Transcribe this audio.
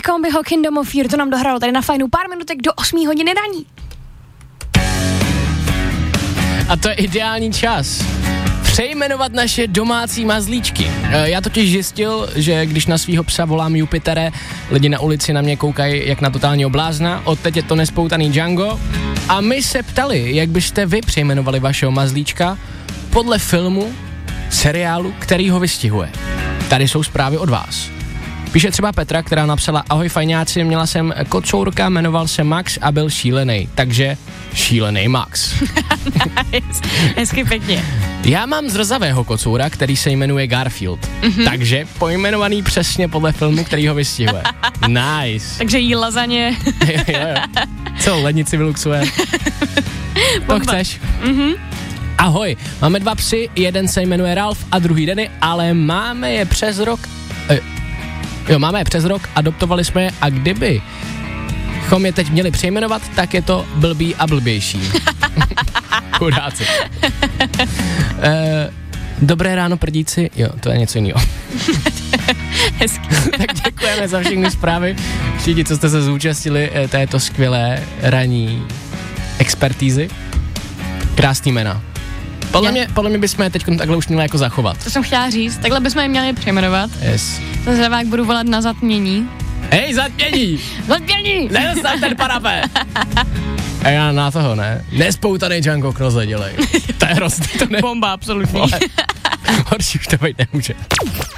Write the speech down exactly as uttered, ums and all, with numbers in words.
Combiho Kingdom of Fear, to nám dohralo tady na Fajnu pár minutek do osmé hodiny raní. A to je ideální čas přejmenovat naše domácí mazlíčky. Já totiž zjistil, že když na svýho psa volám Jupitere, lidi na ulici na mě koukají jak na totálního blázna, odteď je to nespoutaný Django. A my se ptali, jak byste vy přejmenovali vašeho mazlíčka podle filmu, seriálu, který ho vystihuje. Tady jsou zprávy od vás. Píše třeba Petra, která napsala: ahoj fajňáci, měla jsem kocourka, jmenoval se Max a byl šílený, takže šílený Max. Nice. Hezky pěkně. Já mám zrzavého kocoura, který se jmenuje Garfield, mm-hmm. takže pojmenovaný přesně podle filmu, který ho vystihuje. Nice. Takže jí lazaně. jo, jo, jo. Co, lednici vyluxuje? To chceš? Mhm. Ahoj, máme dva psy, jeden se jmenuje Ralf a druhý Denny, ale máme je přes rok... Eh, jo, máme je přes rok, adoptovali jsme je a kdyby chom je teď měli přejmenovat, tak je to blbý a blbější. Chudáci. eh, dobré ráno, prdíci. Jo, to je něco jiného. Hezky. Tak děkujeme za všechny zprávy. Všichni, co jste se zúčastnili eh, této skvělé ranní expertízy. Krásný jména. Podle mě, podle mě bychom je teď takhle už měli jako zachovat. To jsem chtěla říct, takhle bychom je měli přejmenovat. Yes. To znamená, jak budu volat na zatmění. Hej, zatmění! Zatmění! Nedostaň ten parapet! A já na toho, ne? Nespoutanej Django Knoze, dělej. To je hrozný, to ne... Bomba, absolutní. Horší už to být nemůže.